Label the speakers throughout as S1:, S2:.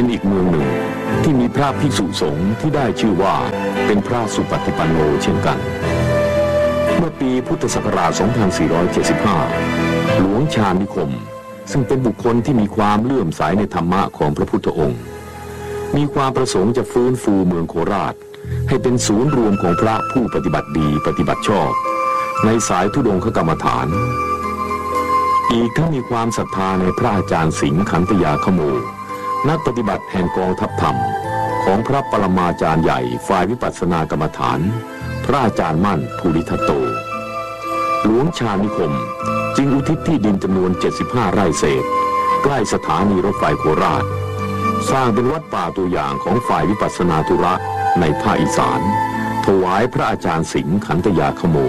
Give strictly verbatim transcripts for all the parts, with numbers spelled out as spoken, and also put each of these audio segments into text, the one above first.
S1: เป็นอีกเมืองหนึ่งที่มีพระภิกษุสงฆ์ที่ได้ชื่อว่าเป็นพระสุปฏิปันโนเช่นกันเมื่อปีพุทธศักราช สองพันสี่ร้อยเจ็ดสิบห้า หลวงชาญนิคมซึ่งเป็นบุคคลที่มีความเลื่อมใสในธรรมะของพระพุทธองค์มีความประสงค์จะฟื้นฟูเมืองโคราชให้เป็นศูนย์รวมของพระผู้ปฏิบัติดีปฏิบัติชอบในสายธุดงคกรรมฐานอีกทั้งมีความศรัทธาในพระอาจารย์สิงห์ขันธยาขโมนักปฏิบัติแห่งกองทัพธรรมของพระปรมาจารย์ใหญ่ฝ่ายวิปัสสนากรรมฐานพระอาจารย์มั่นภูริทัตโตหลวงชาญนิคมจึงอุทิศที่ดินจำนวนเจ็ดสิบห้าไร่เศษใกล้สถานีรถไฟโคราชสร้างเป็นวัดป่าตัวอย่างของฝ่ายวิปัสสนาธุระในภาคอีสานถวายพระอาจารย์สิงห์ขันธยาขโม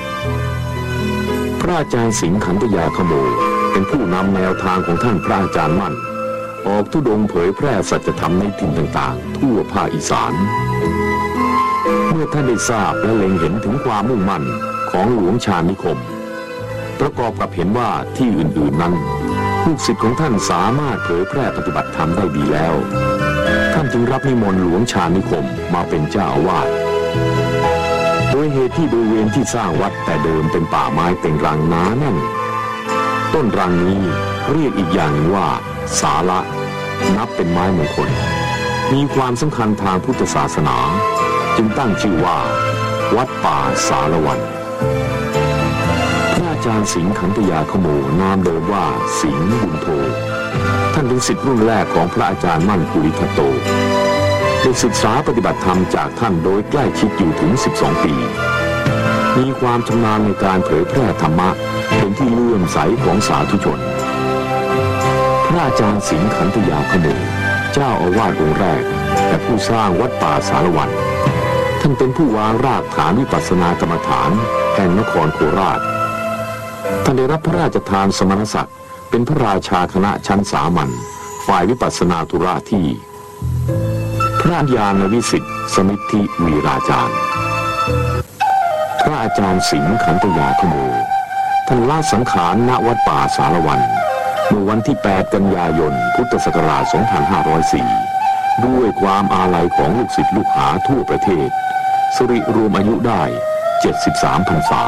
S1: พระอาจารย์สิงห์ขันธยาขโมเป็นผู้นำแนวทางของท่านพระอาจารย์มั่นออกธุดงค์เผยแพร่สัจธรรมในถิ่นต่างๆทั่วภาคอีสานเมื่อท่านได้ทราบและเล็งเห็นถึงความมุ่งมั่นของหลวงชาญนิคมประกอบกับเห็นว่าที่อื่นๆนั้นลูกศิษย์ของท่านสามารถเผยแพร่ปฏิบัติธรรมได้ดีแล้วท่านจึงรับนิมนต์หลวงชาญนิคมมาเป็นเจ้าอาวาสโดยเหตุที่บริเวณที่สร้างวัดแต่เดิมเป็นป่าไม้เป็นรังหนาแน่นต้นรังนี้เรียกอีกอย่างว่าสาละนับเป็นไม้มงคลมีความสำคัญทางพุทธศาสนาจึงตั้งชื่อว่าวัดป่าสารวันพระอาจารย์สิงห์ขันธยาขโมนามเดิมว่าสิงห์บุญโทท่านเป็นศิษย์รุ่นแรกของพระอาจารย์มั่นภูริทัตโตได้ศึกษาปฏิบัติธรรมจากท่านโดยใกล้ชิดอยู่ถึงสิบสองปีมีความชำนาญในการเผยแพร่ธรรมะเป็นที่เลื่อมใสของสาธุชนพระอาจารย์สิงห์ขันธยาขโมเจ้าอาวาสองค์แรกและผู้สร้างวัดป่าสารวันท่านเป็นผู้วางรากฐานวิปัสสนากรรมฐานแห่งนครโคราชท่านได้รับพระราชทานสมณศักดิ์เป็นพระราชาคณะชั้นสามัญฝ่ายวิปัสสนาธุระที่พระญาณวิสิทธิสมิทธิวีราจารย์พระอาจารย์สิงห์ขันธยาขโมท่านละสังขารณวัดป่าสารวันเมื่อวันที่แปดกันยายนพุทธศักราช สองพันห้าร้อยสี่ ด้วยความอาลัยของลูกศิษย์ลูกหาทั่วประเทศสิริรวมอายุได้เจ็ดสิบสามพรรษา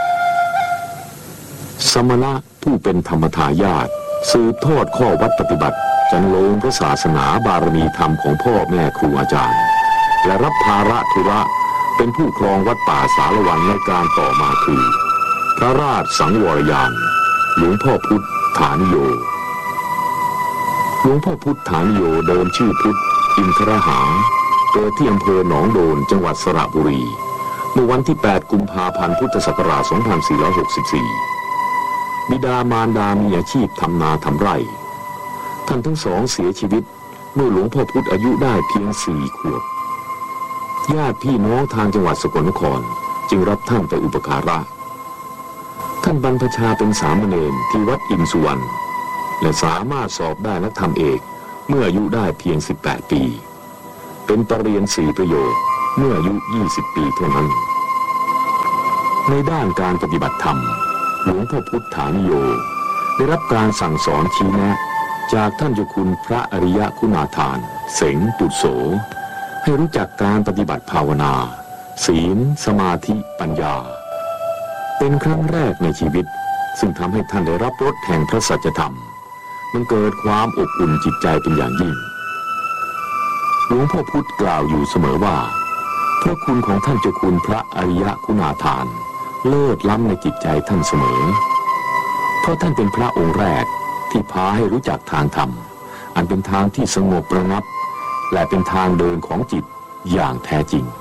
S1: สมณะผู้เป็นธรรมทายาทสืบทอดข้อวัดปฏิบัติจันโลงพระศาสนาบารมีธรรมของพ่อแม่ครูอาจารย์และรับภาระธุระเป็นผู้ครองวัดป่าสารวันในการต่อมาคือพระราชสังวรยานหลวงพ่อพุทธฐานิโยหลวงพ่อพุทธฐานิโยเดิมชื่อพุทธอินทรหาเกิดที่อำเภอหนองโดนจังหวัดสระบุรีเมื่อวันที่แปดกุมภาพันธ์พุทธศักราช สองพันสี่ร้อยหกสิบสี่ บิดามารดามีอาชีพทำนาทำไร่ท่านทั้งสองเสียชีวิตเมื่อหลวงพ่อพุธอายุได้เพียงสี่ขวบญาติพี่น้องทางจังหวัดสกลนครจึงรับท่านไปอุปการะท่านบรรพชาเป็นสามเณรที่วัดอินสุวรรณและสามารถสอบได้นักธรรมเอกเมื่ออายุได้เพียงสิบแปดปีเป็นปรริญญาสี่ประโยคเมื่ออายุยี่สิบปีเท่านั้นในด้านการปฏิบัติธรรมหลวงพ่อพุทธฐานิโยได้รับการสั่งสอนชี้แนะจากท่านเจ้าคุณพระอริยคุณาทานเสงปุตโสให้รู้จักการปฏิบัติภาวนาศีลสมาธิปัญญาเป็นครั้งแรกในชีวิตซึ่งทำให้ท่านได้รับรสแห่งพระสัจธรรมมันเกิดความอบอุ่นจิตใจเป็นอย่างยิ่งหลวงพ่อพุธกล่าวอยู่เสมอว่าพระคุณของท่านเจ้าคุณพระอริยคุณาทานเลิศล้ำในจิตใจท่านเสมอเพราะท่านเป็นพระองค์แรกที่พาให้รู้จักทางธรรมอันเป็นทางที่สงบระงับและเป็นทางเดินของจิตอย่างแท้จริง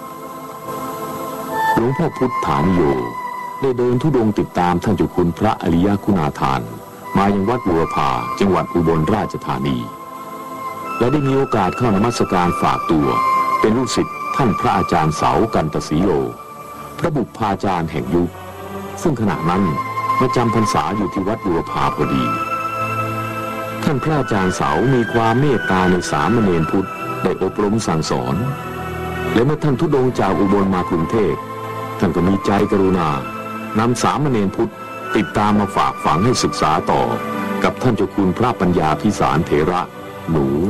S1: หลวงพ่อพุทธฐานิโยได้เดินธุดงค์ติดตามท่านเจ้าคุณพระอริยคุณาทานมายังวัดบัวพาจังหวัดอุบลราชธานีและได้มีโอกาสเข้านมัสการฝากตัวเป็นลูกศิษย์ท่านพระอาจารย์เสากันตศรีโลพระบุพาจารย์แห่งยุคซึ่งขณะนั้นมาจำพรรษาอยู่ที่วัดบัวพาพอดีท่านพระอาจารย์เสามีความเมตตาในสามเณรพุทธได้อบรมสั่งสอนและเมื่อท่านธุดงค์จากอุบลมากรุงเทพท่านก็มีใจกรุณานำสามเณรพุทธติดตามมาฝากฝังให้ศึกษาต่อกับท่านเจ้าคุณพระปัญญาพิสารเถระหนู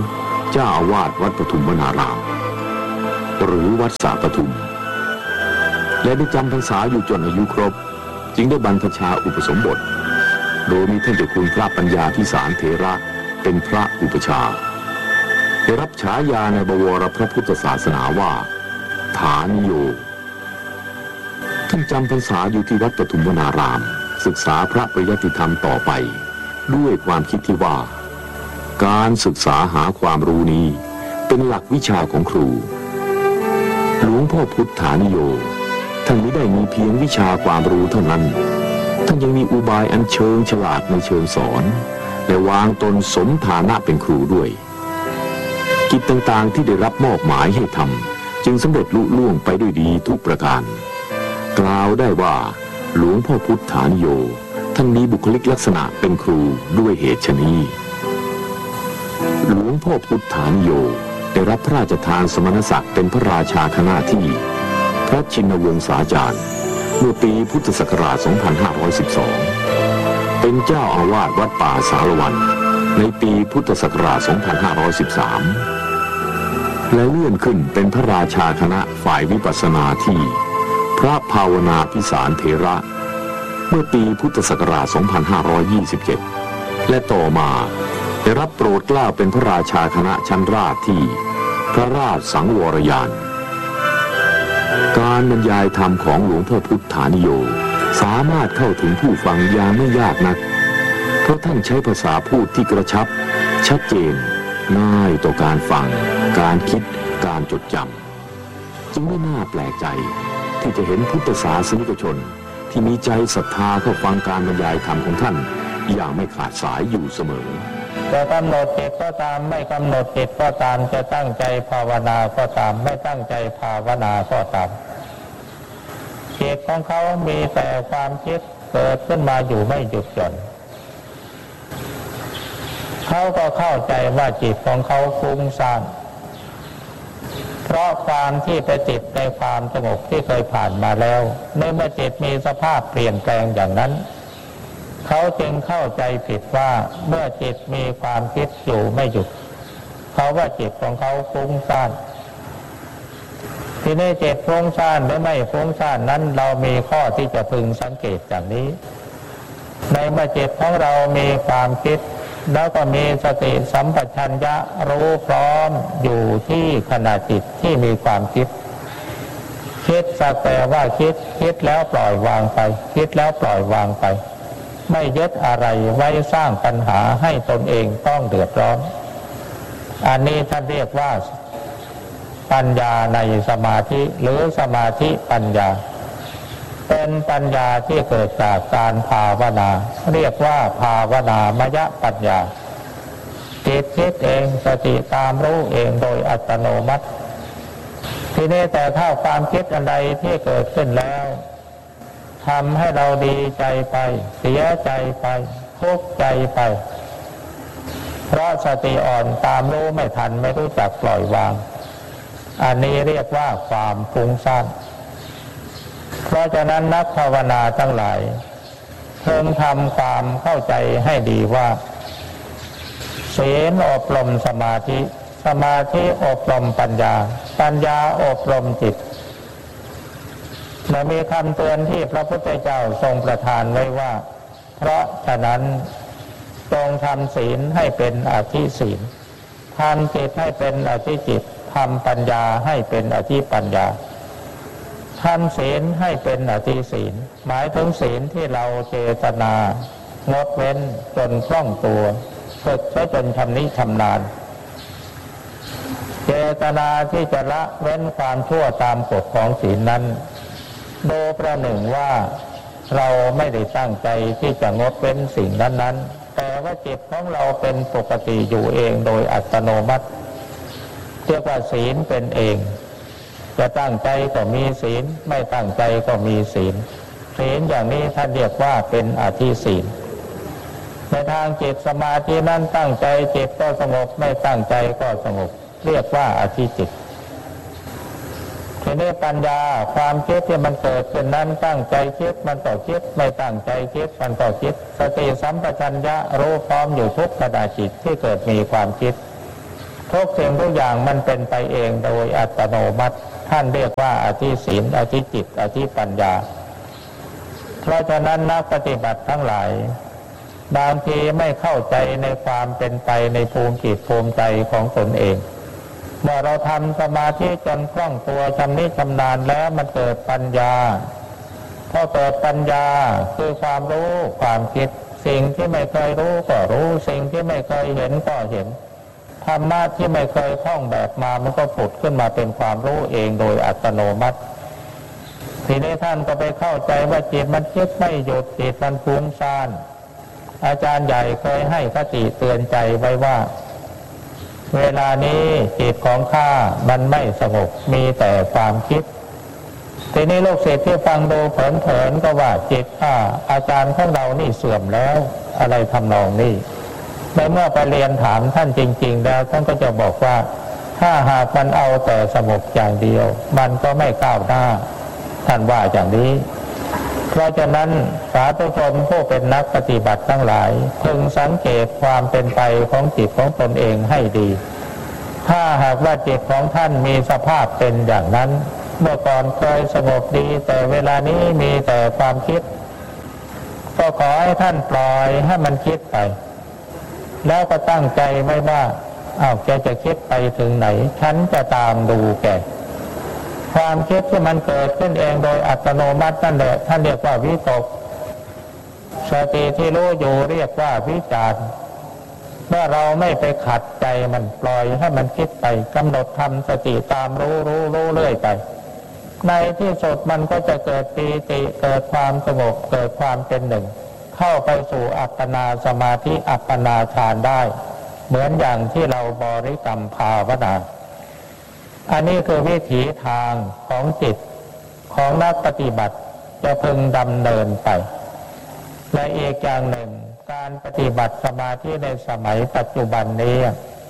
S1: เจ้าอาวาสวัดปทุมวนารามหรือวัดสาปทุมและได้จำพรรษาอยู่จนอายุครบจึงได้บรรพชาอุปสมบทโดยมีท่านเจ้าคุณพระปัญญาภิสารเถระเป็นพระอุปชาได้รับฉายาในบวรพระพุทธศาสนาว่าฐานิโยท่านจำพรรษาอยู่ที่วัดปทุมวนารามศึกษาพระปริยัติธรรมต่อไปด้วยความคิดที่ว่าการศึกษาหาความรู้นี้เป็นหลักวิชาของครูหลวงพ่อพุทธานิโยท่านไม่ได้มีเพียงวิชาความรู้เท่านั้นท่านยังมีอุบายอันเชิงฉลาดในเชิงสอนและวางตนสมฐานะเป็นครูด้วยกิจต่างๆที่ได้รับมอบหมายให้ทำจึงสำเร็จลุล่วงไปด้วยดีทุกประการกล่าวได้ว่าหลวงพ่อพุทธานิโยท่านมีบุคลิกลักษณะเป็นครูด้วยเหตุฉะนี้หลวงพ่อพุทธานิโยได้รับพระราชทานสมณศักดิ์เป็นพระราชาคณะที่พระชินวงศาจารย์เมื่อปีพุทธศักราช สองพันห้าร้อยสิบสอง เป็นเจ้าอาวาสวัดป่าสารวันในปีพุทธศักราช สองพันห้าร้อยสิบสาม และเลื่อนขึ้นเป็นพระราชาคณะฝ่ายวิปัสสนาที่พระภาวนาภิสารเถระเมื่อปีพุทธศักราช สองพันห้าร้อยยี่สิบเจ็ด และต่อมาได้รับโปรดเกล้าเป็นพระราชาคณะชั้นราชที่พระราชสังวรยานการบรรยายธรรมของหลวงพ่อพุทธานิโยสามารถเข้าถึงผู้ฟังอย่างไม่ยากนักเพราะท่านใช้ภาษาพูดที่กระชับชัดเจนง่ายต่อการฟังการคิดการจดจำจึงไม่น่าแปลกใจที่จะเห็นพุทธศาสนิกชนที่มีใจศรัทธาเข้าฟังการบรรยายธรรมของท่านอย่างไม่ขาดสายอยู่เสมอ
S2: จะกำหนดจิตก็ตามไม่กำหนดจิตก็ตามจะตั้งใจภาวนาก็ตามไม่ตั้งใจภาวนาก็ตามจิตของเขามีแต่ความคิดเกิดขึ้นมาอยู่ไม่หยุดหย่อนเขาก็เข้าใจว่าจิตของเขาฟุ้งซ่านเพราะความที่ไปติดในความสงบที่เคยผ่านมาแล้วในเมื่อจิตมีสภาพเปลี่ยนแปลงอย่างนั้นเขาจึงเข้าใจผิดว่าเมื่อจิตมีความคิดอยู่ไม่หยุดเขาว่าจิตของเขาฟุ้งซ่านทีนี้จิตฟุ้งซ่านหรือไม่ฟุ้งซ่านนั้นเรามีข้อที่จะพึงสังเกตอย่างนี้ในเมื่อจิตของเรามีความคิดแล้วก็มีสติสัมปชัญญะรู้พร้อมอยู่ที่ขณะจิตที่มีความคิดคิดสักแต่ว่าคิดคิดแล้วปล่อยวางไปคิดแล้วปล่อยวางไปไม่ยึดอะไรไว้สร้างปัญหาให้ตนเองต้องเดือดร้อนอันนี้ท่านเรียกว่าปัญญาในสมาธิหรือสมาธิปัญญาเป็นปัญญาที่เกิดจากการภาวนาเรียกว่าภาวนามยปัญญาจิตคิดเองสติตามรู้เองโดยอัตโนมัติทีนี้แต่ถ้าความคิดอันใดที่เกิดขึ้นแล้วทำให้เราดีใจไปเสียใจไปทุกข์ใจไปเพราะสติอ่อนตามรู้ไม่ทันไม่รู้จักปล่อยวางอันนี้เรียกว่าความฟุ้งซ่านเพราะฉะนั้นนักภาวนาทั้งหลายเพิ่งทำความเข้าใจให้ดีว่าศีลอบรมสมาธิสมาธิอบรมปัญญาปัญญาอบรมจิตและมีคำเตือนที่พระพุทธเจ้าทรงประทานไว้ว่าเพราะฉะนั้นจงทำศีลให้เป็นอธิศีลทำจิตให้เป็นอธิจิตทำปัญญาให้เป็นอธิปัญญาทำศีลให้เป็นอธิศีลหมายถึงศีลที่เราเจตนางดเว้นจนคล่องตัวฝึกไว้จนชำนิชำนาญเจตนาที่จะละเว้นความชั่วตามกฎของศีลนั้นโดยประหนึ่งว่าเราไม่ได้ตั้งใจที่จะงดเว้นสิ่งนั้นๆแต่ว่าจิตของเราเป็นปกติอยู่เองโดยอัตโนมัติเรียกว่าศีลเป็นเองจะตั้งใจก็มีศีลไม่ตั้งใจก็มีศีลศีลอย่างนี้ท่านเรียกว่าเป็นอธิศีลในทางจิตสมาธินั้นตั้งใจจิตก็สงบไม่ตั้งใจก็สงบเรียกว่าอธิจิตทีนี้ปัญญาความคิดที่มันเกิดขึ้นนั้นตั้งใจคิดมันก็คิดไม่ตั้งใจคิดมันก็คิดสติสัมปชัญญะรู้พร้อมอยู่ทุกขณะจิตที่เกิดมีความคิดทุกสิ่งทุกอย่างมันเป็นไปเองโดยอัตโนมัติท่านเรียกว่าอธิศีลอธิจิตอธิปัญญาเพราะฉะนั้นนักปฏิบัติทั้งหลายบางทีไม่เข้าใจในความเป็นไปในภูมิจิตภูมิใจของตนเองเมื่อเราทำสมาธิจนคล่องตัวชำนิชำนาญแล้วมันเกิดปัญญาพอเกิดปัญญาคือความรู้ความคิดสิ่งที่ไม่เคยรู้ก็รู้สิ่งที่ไม่เคยเห็นก็เห็นธรรมะที่ไม่เคยท่องแบบมามันก็ผุดขึ้นมาเป็นความรู้เองโดยอัตโนมัติทีนี้ท่านก็ไปเข้าใจว่าจิตมันคิดไม่หยุดจิตมันฟุ้งซ่านอาจารย์ใหญ่เคยให้คติเตือนใจไว้ว่าเวลานี้จิตของข้ามันไม่สงบมีแต่ความคิดทีนี้ลูกศิษย์ที่ฟังดูเผลอๆก็ว่าจิตข้าอาจารย์ของเรานี่เสื่อมแล้วอะไรทำนองนี้ในเมื่อไปเรียนถามท่านจริงๆแล้วท่านก็จะบอกว่าถ้าหากมันเอาแต่สงบอย่างเดียวมันก็ไม่ก้าวหน้าท่านว่าอย่างนี้เพราะฉะนั้นสาธุชนผู้เป็นนักปฏิบัติทั้งหลายพึงสังเกตความเป็นไปของจิตของตนเองให้ดีถ้าหากว่าจิตของท่านมีสภาพเป็นอย่างนั้นเมื่อก่อนเคยสงบดีแต่เวลานี้มีแต่ความคิดก็ขอให้ท่านปล่อยให้มันคิดไปแล้วก็ตั้งใจไว้ว่าอ้าวแกจะคิดไปถึงไหนฉันจะตามดูแกความคิดที่มันเกิดขึ้นเองโดยอัตโนมัตินั่นแหละท่านเรียกว่าวิตกสติที่รู้อยู่เรียกว่าวิจารเมื่อเราไม่ไปขัดใจมันปล่อยให้มันคิดไปกำหนดทำสติตามรู้รู้รู้เรื่อยไปในที่สุดมันก็จะเกิดปีติเกิดความสงบเกิดความเป็นหนึ่งเข้าไปสู่อัปปนาสมาธิอัปปนาฌานได้เหมือนอย่างที่เราบริกรรมภาวนาอันนี้คือวิถีทางของจิตของนักปฏิบัติจะพึงดำเนินไปและอีกอย่างหนึ่งการปฏิบัติสมาธิในสมัยปัจจุบันนี้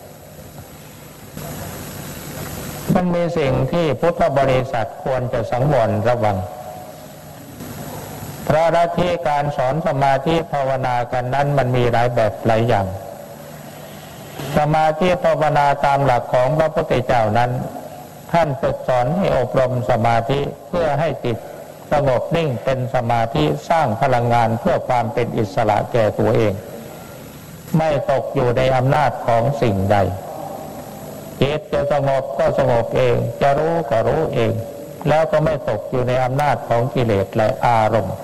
S2: มันมีสิ่งที่พุทธบริษัทควรจะสังวรระวังเพราะลัทธิการสอนสมาธิภาวนากันนั้นมันมีหลายแบบหลายอย่างสมาธิภาวนาตามหลักของพระพุทธเจ้านั้นท่านฝึกสอนให้อบรมสมาธิเพื่อให้จิตสงบนิ่งเป็นสมาธิสร้างพลังงานเพื่อความเป็นอิสระแก่ตัวเองไม่ตกอยู่ในอำนาจของสิ่งใดจิตจะสงบก็สงบเองจะรู้ก็รู้เองแล้วก็ไม่ตกอยู่ในอำนาจของกิเลสและอารมณ์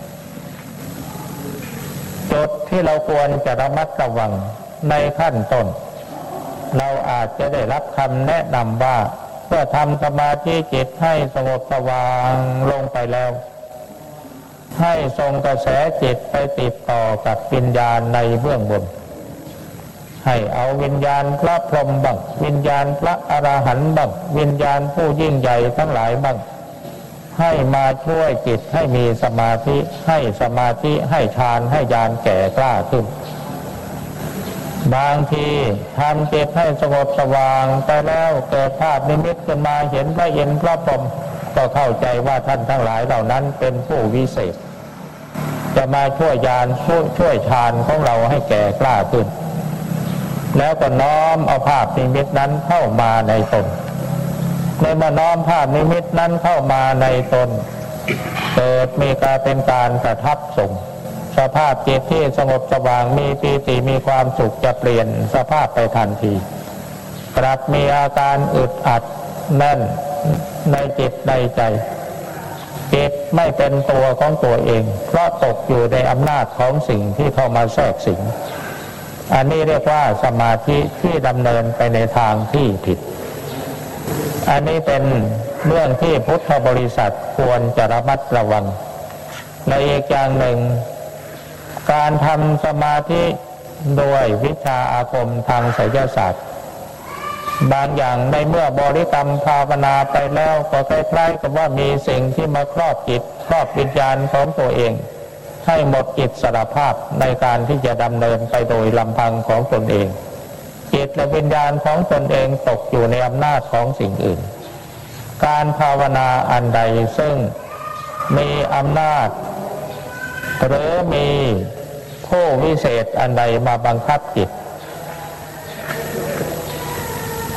S2: จุดที่เราควรจะระมัดระวังในขั้นต้นเราอาจจะได้รับคำแนะนำว่าเพื่อทำสมาธิจิตให้สงบสว่างลงไปแล้วให้ทรงกระแสจิตไปติดต่อกับวิญญาณในเบื้องบนให้เอาวิญญาณพระพรหมบ้างวิญญาณพระอรหันต์บ้างวิญญาณผู้ยิ่งใหญ่ทั้งหลายบ้างให้มาช่วยจิตให้มีสมาธิให้สมาธิให้ฌานให้ญาณแก่กล้าขึ้นบางทีทำจิตให้สงบสว่างไปแล้วเกิดภาพนิมิตขึ้นมาเห็นพระอินทร์พระพรหมก็เข้าใจว่าท่านทั้งหลายเหล่านั้นเป็นผู้วิเศษจะมาช่วยญาณช่วยช่วยฌานของเราให้แก่กล้าขึ้นแล้วก็น้อมเอาภาพนิมิตนั้นเข้ามาในตนในเมื่อน้อมภาพนิมิตนั้นเข้ามาในตนเกิดมีการเป็นการประทับทรงสภาพจิตที่สงบสว่างมีปีติมีความสุขจะเปลี่ยนสภาพไปทันทีกลับมีอาการอึดอัดแน่นในจิตในใจจิตไม่เป็นตัวของตัวเองเพราะตกอยู่ในอำนาจของสิ่งที่เข้ามาแทรกสิงอันนี้เรียกว่าสมาธิที่ดำเนินไปในทางที่ผิดอันนี้เป็นเรื่องที่พุทธบริษัทควรจะระมัดระวังในอีกอย่างหนึ่งการทำสมาธิโดยวิชาอาคมทางไสยศาสตร์บางอย่างในเมื่อบริกรรมภาวนาไปแล้วก็คล้ายๆกับว่ามีสิ่งที่มาครอบจิตครอบวิญญาณของตัวเองให้หมดอิสรภาพในการที่จะดำเนินไปโดยลำพังของตนเองจิตและวิญญาณของตนเองตกอยู่ในอำนาจของสิ่งอื่นการภาวนาอันใดซึ่งมีอำนาจหรือมีผู้วิเศษอันใดมาบังคับจิต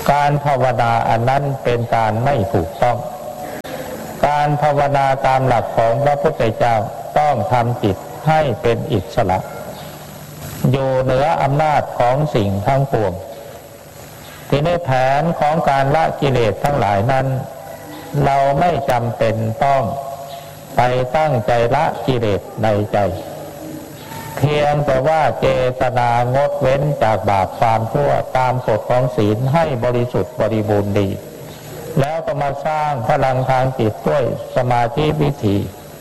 S2: การภาวนาอันนั้นเป็นการไม่ถูกต้องการภาวนาตามหลักของพระพุทธเจ้าต้องทำจิตให้เป็นอิสระอยู่เหนืออำนาจของสิ่งทั้งปวงที่ในแผนของการละกิเลสทั้งหลายนั้นเราไม่จำเป็นต้องไปตั้งใจละกิเลสในใจเพียงแต่ว่าเจตนางดเว้นจากบาปความชั่วตามกฎของศีลให้บริสุทธิ์บริบูรณ์ดีแล้วก็มาสร้างพลังทางจิตด้วยสมาธิวิธี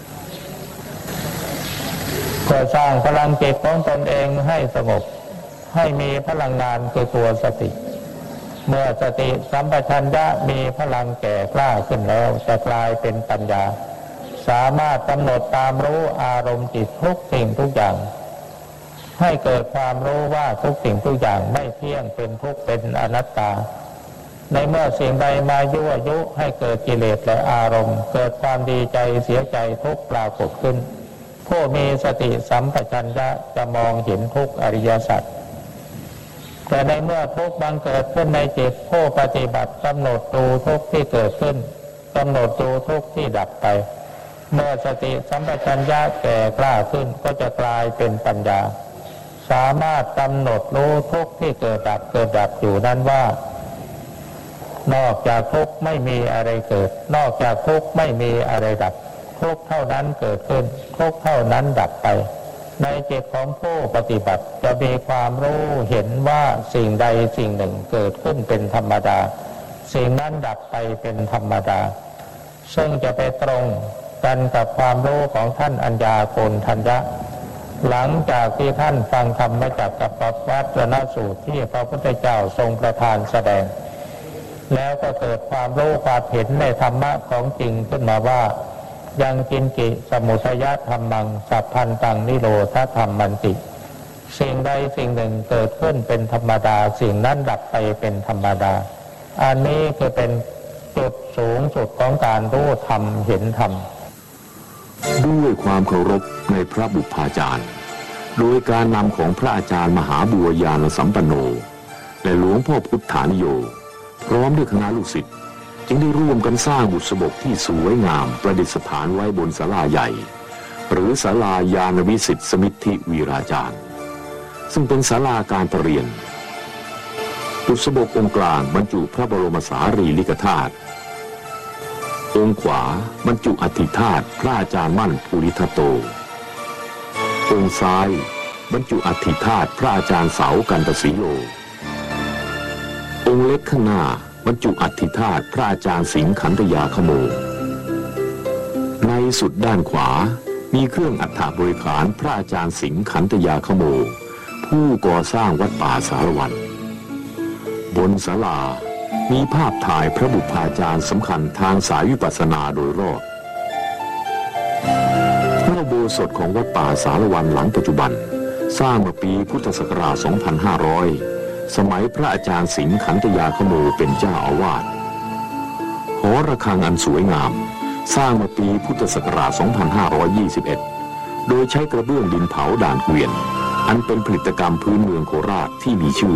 S2: เพื่อสร้างพลังจิตของตนเองให้สงบให้มีพลังงานคือตัวสติเมื่อสติสัมปชัญญะมีพลังแก่กล้าขึ้นแล้วจะกลายเป็นปัญญาสามารถกำหนดตามรู้อารมณ์จิตทุกสิ่งทุกอย่างให้เกิดความรู้ว่าทุกสิ่งทุกอย่างไม่เที่ยงเป็นทุกข์เป็นอนัตตาในเมื่อสิ่งใดมายั่วยุให้เกิดกิเลสและอารมณ์เกิดความดีใจเสียใจทุกข์ปรากฏขึ้นผู้มีสติสัมปชัญญะจะมองเห็นทุกอริยสัจแต่ในเมื่อทุกข์บังเกิดขึ้นในจิตผู้ปฏิบัติกำหนดดูทุกข์ที่เกิดขึ้นกำหนดดูทุกข์ที่ดับไปเมื่อสติสัมปชัญญะแก่กล้าขึ้นก็จะกลายเป็นปัญญาสามารถกำหนดรู้ทุกข์ที่เกิดดับเกิดดับอยู่นั้นว่านอกจากทุกข์ไม่มีอะไรเกิดนอกจากทุกข์ไม่มีอะไรดับทุกข์เท่านั้นเกิดขึ้นทุกข์เท่านั้นดับไปในจิตของผู้ปฏิบัติจะมีความรู้เห็นว่าสิ่งใดสิ่งหนึ่งเกิดขึ้นเป็นธรรมดาสิ่งนั้นดับไปเป็นธรรมดาซึ่งจะไปตรงกันกับความรู้ของท่านอัญญาโกณทัญญะหลังจากที่ท่านฟังธรรมจากกัปวัตตนสูตรที่พระพุทธเจ้าทรงประทานแสดงแล้วก็เกิดความรู้ความเห็นในธรรมะของจริงขึ้นมาว่ายังกินกิสมุทัยธรรมังสัพพันตังนิโรธธรรมมันติสิ่งใดสิ่งหนึ่งเกิดขึ้นเป็นธรรมดาสิ่งนั้นดับไปเป็นธรรมดาอันนี้คือเป็นจุดสูงสุดของการรู้ธรรมเห็นธรรม
S1: ด้วยความเคารพในพระบุพาจารย์โดยการนำของพระอาจารย์มหาบัวยานสัมปันโนและหลวงพ่อพุทธานิโยพร้อมด้วยคณะลูกศิษย์จึงได้ร่วมกันสร้างบุษบกที่สวยงามประดิษฐานไว้บนศาลาใหญ่หรือศาลายานวิสิทธิสมิทธิวีราจารย์ซึ่งเป็นศาลาการประเรียนบุษบกองค์กลางบรรจุพระบรมสารีริกธาตุองค์ขวาบรรจุอธิธาตุพระอาจารย์มั่นภูริทัตโตองค์ซ้ายบรรจุอธิธาตุพระอาจารย์เสากันตสีโลองค์เล็กข้างหน้าบรรจุอธิธาตุพระอาจารย์สิงห์ขันธยาขโมในสุดด้านขวามีเครื่องอัฐบริขารพระอาจารย์สิงห์ขันธยาขโมผู้ก่อสร้างวัดป่าสารวันบนศาลามีภาพถ่ายพระบุพาจารย์สำคัญทางสายวิปัสสนาโดยรอบพระอุโบสถของวัดป่าสารวันหลังปัจจุบันสร้างเมื่อปีพุทธศักราช สองพันห้าร้อย สมัยพระอาจารย์สิงห์ขันธยาขโมเป็นเจ้าอาวาสหอระฆังอันสวยงามสร้างเมื่อปีพุทธศักราช สองพันห้าร้อยยี่สิบเอ็ด โดยใช้กระเบื้องดินเผาด่านเกวียนอันเป็นผลิตกรรมพื้นเมืองโคราชที่มีชื่อ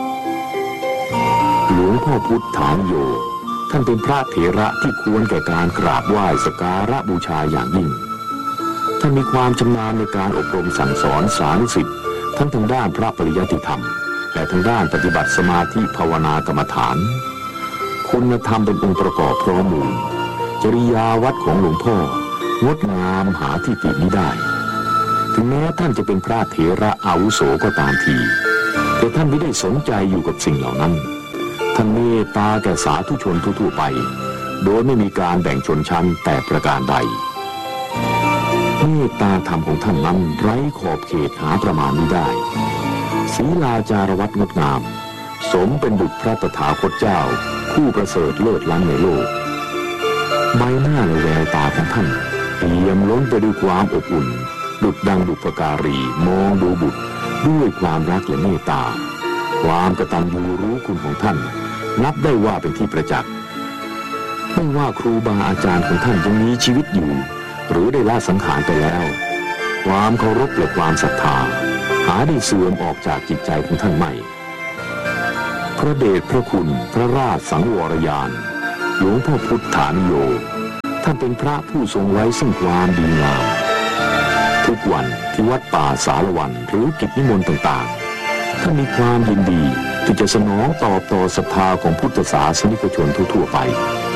S1: หลวงพ่อพุทธานิโยท่านเป็นพระเถระที่ควรแก่การกราบไหว้สักการะบูชาอย่างยิ่งท่านมีความชำนาญในการอบรมสั่งสอนสานุศิษย์ทั้งทางด้านพระปริยัติธรรมและทางด้านปฏิบัติสมาธิภาวนากรรมฐานคุณธรรมเป็นองค์ประกอบพร้อมมูลจริยาวัดของหลวงพ่องดงามหาที่ติมิได้ถึงแม้ท่านจะเป็นพระเถระอาวุโสก็ตามทีแต่ท่านไม่ได้สนใจอยู่กับสิ่งเหล่านั้นท่านเมตตาแก่สาธุชนทั่วๆไปโดยไม่มีการแบ่งชนชั้นแต่ประการใดเมตตาธรรมของท่านนั้นไร้ขอบเขตหาประมาณไม่ได้ศีลาจารวัตรงดงามสมเป็นบุตรพระตถาคตเจ้าผู้ประเสริฐเลิศล้ำในโลกใบหน้าและแววตาของท่านเปี่ยมล้นไปด้วยความอบอุ่นดุจดังบุพการีมองดูบุตรด้วยความรักและเมตตาความกตัญญูรู้คุณของท่านนับได้ว่าเป็นที่ประจักษ์ไม่ว่าครูบาอาจารย์ของท่านยังมีชีวิตอยู่หรือได้ละสังขารไปแล้วความเคารพและความศรัทธาหาได้เสื่อมออกจากจิตใจของท่านไม่พระเดชพระคุณพระราชสังวรยานหลวงพ่อพุทธานิโยท่านเป็นพระผู้ทรงไว้ซึ่งความดีงามทุกวันที่วัดป่าสารวันหรือกิจนิมนต์ต่างๆท่านมีความยินดีที่จะสนองตอบต่อศรัทธาของพุทธศาสนิกชนทั่วๆไป